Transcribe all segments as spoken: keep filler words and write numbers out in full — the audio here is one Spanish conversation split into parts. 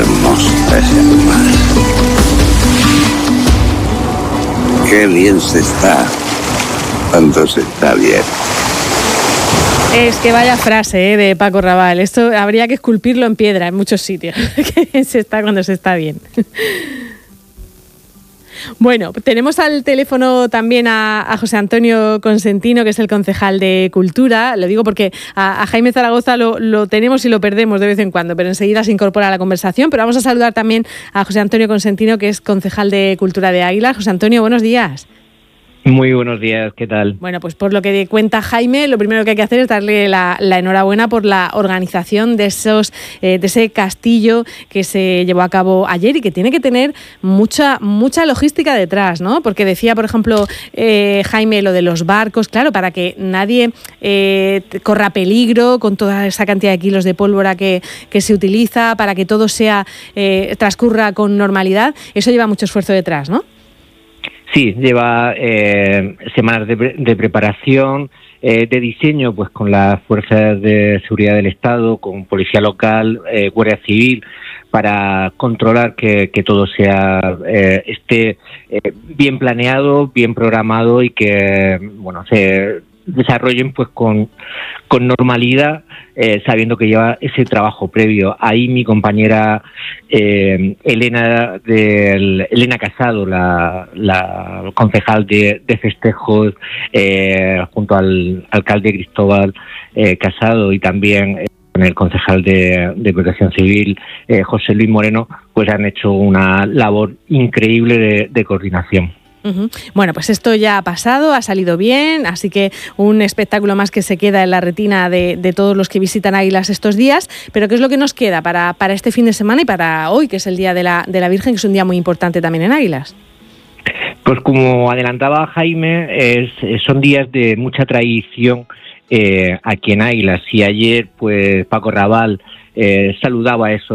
hermosa esa mar. Qué bien se está cuando se está bien. Es que vaya frase, ¿eh?, de Paco Raval. Esto habría que esculpirlo en piedra en muchos sitios. Que se está cuando se está bien. Bueno, tenemos al teléfono también a, a José Antonio Consentino, que es el concejal de Cultura. Lo digo porque a, a Jaime Zaragoza lo, lo tenemos y lo perdemos de vez en cuando, pero enseguida se incorpora a la conversación. Pero vamos a saludar también a José Antonio Consentino, que es concejal de Cultura de Águilas. José Antonio, buenos días. Muy buenos días, ¿qué tal? Bueno, pues por lo que cuenta Jaime, lo primero que hay que hacer es darle la, la enhorabuena por la organización de esos eh, de ese castillo que se llevó a cabo ayer y que tiene que tener mucha mucha logística detrás, ¿no? Porque decía, por ejemplo, eh, Jaime, lo de los barcos, claro, para que nadie eh, corra peligro con toda esa cantidad de kilos de pólvora que, que se utiliza, para que todo sea eh, transcurra con normalidad, eso lleva mucho esfuerzo detrás, ¿no? Sí, lleva eh, semanas de, pre- de preparación, eh, de diseño, pues con las fuerzas de seguridad del Estado, con policía local, eh, Guardia Civil, para controlar que, que todo sea eh, esté eh, bien planeado, bien programado y que bueno se desarrollen pues con, con normalidad, eh, sabiendo que lleva ese trabajo previo. Ahí mi compañera eh, Elena del, Elena Casado, la, la concejal de, de festejos, eh, junto al alcalde Cristóbal eh, Casado y también eh, con el concejal de, de Protección Civil, eh, José Luis Moreno, pues han hecho una labor increíble de, de coordinación. Uh-huh. Bueno, pues esto ya ha pasado, ha salido bien, así que un espectáculo más que se queda en la retina de, de todos los que visitan Águilas estos días. Pero ¿qué es lo que nos queda para, para este fin de semana y para hoy, que es el Día de la, de la Virgen, que es un día muy importante también en Águilas? Pues como adelantaba Jaime, es, son días de mucha tradición eh, aquí en Águilas. Y ayer, pues Paco Raval Eh, saludaba eso,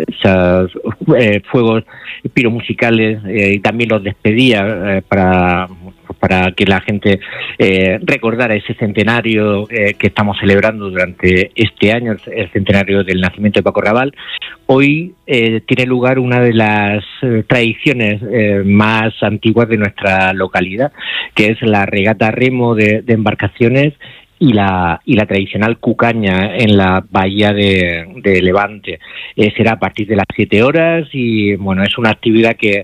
esos eh, fuegos piromusicales eh, y también los despedía eh, para, para que la gente eh, recordara ese centenario eh, que estamos celebrando durante este año, el centenario del nacimiento de Paco Raval. Hoy eh, tiene lugar una de las eh, tradiciones eh, más antiguas de nuestra localidad, que es la regata remo de, de embarcaciones y la y la tradicional cucaña en la bahía de, de Levante. Eh, será a partir de las siete horas y bueno, es una actividad que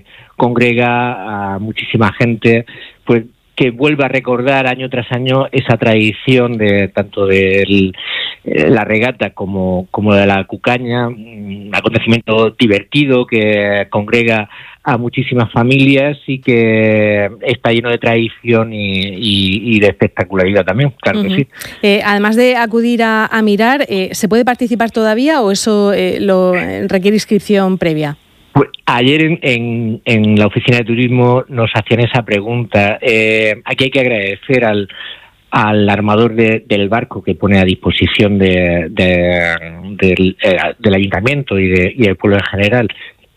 congrega a muchísima gente, pues que vuelve a recordar año tras año esa tradición de tanto de la regata como, como de la cucaña, un acontecimiento divertido que congrega a muchísimas familias y que está lleno de tradición y, y, y de espectacularidad también, claro uh-huh. que sí. Eh, además de acudir a, a mirar, eh, ¿se puede participar todavía o eso eh, lo requiere inscripción previa? Pues ayer en, en, en la oficina de turismo nos hacían esa pregunta. Eh, aquí hay que agradecer al al armador de, del barco que pone a disposición de, de, del, eh, del ayuntamiento y, de, y del pueblo en general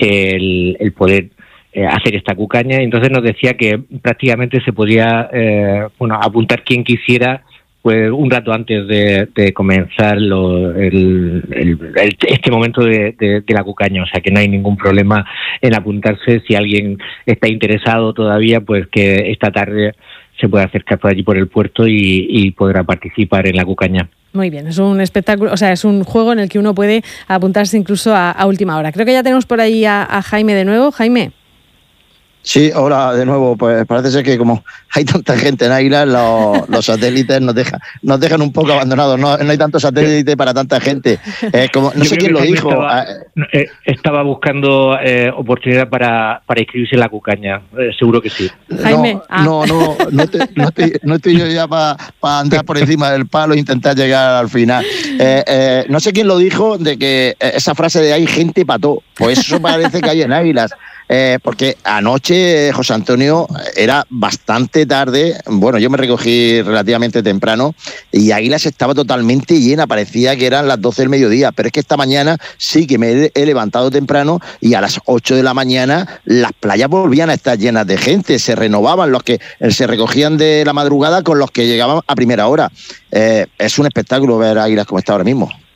el, el poder eh, hacer esta cucaña. Entonces nos decía que prácticamente se podía eh, bueno apuntar quien quisiera pues un rato antes de, de comenzar lo, el, el, el, este momento de, de, de la cucaña, o sea que no hay ningún problema en apuntarse. Si alguien está interesado todavía, pues que esta tarde se puede acercar por allí por el puerto y, y podrá participar en la cucaña. Muy bien, es un espectáculo, o sea, es un juego en el que uno puede apuntarse incluso a, a última hora. Creo que ya tenemos por ahí a, a Jaime de nuevo. Jaime. Sí, hola de nuevo. Pues parece ser que como hay tanta gente en Águilas, los, los satélites nos dejan, nos dejan un poco abandonados. No, no hay tanto satélite para tanta gente. Eh, como, no Yo sé quién lo dijo. Estaba, eh, estaba buscando eh, oportunidad para, para inscribirse en la cucaña. Eh, seguro que sí. Jaime. No, ah. no, no, no, te, no, estoy, no estoy yo ya para pa andar por encima del palo e intentar llegar al final. Eh, eh, no sé quién lo dijo de que esa frase de hay gente pató. Pues eso parece que hay en Águilas. Eh, porque anoche, José Antonio, era bastante tarde, bueno, yo me recogí relativamente temprano y Águilas estaba totalmente llena, parecía que eran las doce del mediodía, pero es que esta mañana sí que me he levantado temprano y a las ocho de la mañana las playas volvían a estar llenas de gente, se renovaban los que se recogían de la madrugada con los que llegaban a primera hora. Eh, es un espectáculo ver Águilas como está ahora mismo.